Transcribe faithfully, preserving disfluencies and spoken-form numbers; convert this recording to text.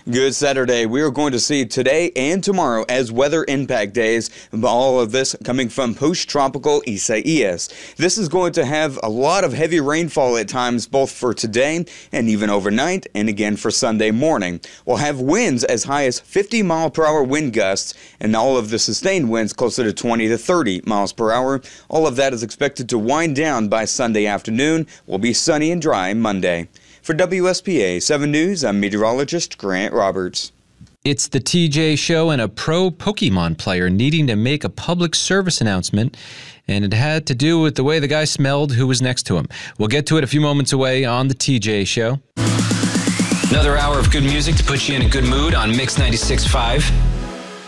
Good Saturday. We are going to see today and tomorrow as weather impact days. All of this coming from post-tropical Isaias. This is going to have a lot of heavy rainfall at times, both for today and even overnight, and again for Sunday morning. We'll have winds as high as fifty mile per hour wind gusts, and all of the sustained winds closer to twenty to thirty miles per hour. All of that is expected to wind down by Sunday afternoon. Will be sunny and dry Monday. For W S P A seven News, I'm meteorologist Grant Roberts. It's the T J Show and a pro Pokemon player needing to make a public service announcement, and it had to do with the way the guy smelled who was next to him. We'll get to it a few moments away on the T J Show. Another hour of good music to put you in a good mood on Mix ninety-six point five.